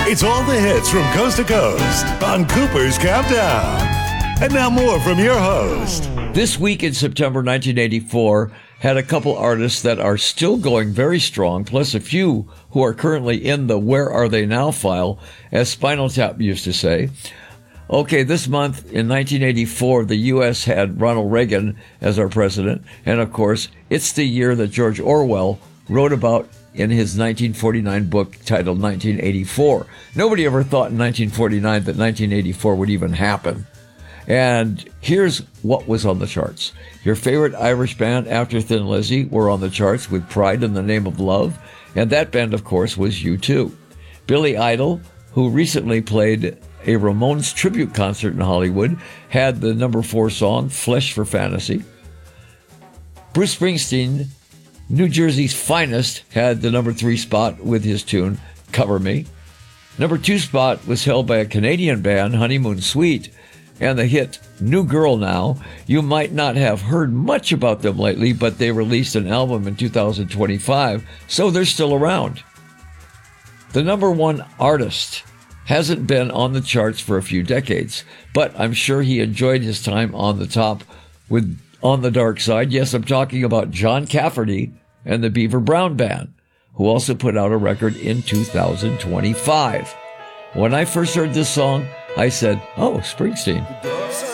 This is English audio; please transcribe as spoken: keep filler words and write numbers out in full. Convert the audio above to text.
It's all the hits from coast to coast on Cooper's Countdown. And now more from your host. This week in September nineteen eighty-four had a couple artists that are still going very strong, plus a few who are currently in the Where Are They Now file, as Spinal Tap used to say. Okay, this month in nineteen eighty-four, the U S had Ronald Reagan as our president, and of course, it's the year that George Orwell wrote about in his nineteen forty-nine book titled nineteen eighty-four. Nobody ever thought in nineteen forty-nine that nineteen eighty-four would even happen. And here's what was on the charts. Your favorite Irish band, After Thin Lizzy, were on the charts with Pride in the Name of Love, and that band, of course, was U two. Billy Idol, who recently played a Ramones tribute concert in Hollywood, had the number four song, Flesh for Fantasy. Bruce Springsteen, New Jersey's finest, had the number three spot with his tune, Cover Me. Number two spot was held by a Canadian band, Honeymoon Suite, and the hit New Girl Now. You might not have heard much about them lately, but they released an album in two thousand twenty-five, so they're still around. The number one artist hasn't been on the charts for a few decades, but I'm sure he enjoyed his time on the top with On the Dark Side. Yes, I'm talking about John Cafferty and the Beaver Brown Band, who also put out a record in two thousand twenty-five. When I first heard this song, I said, oh, Springsteen.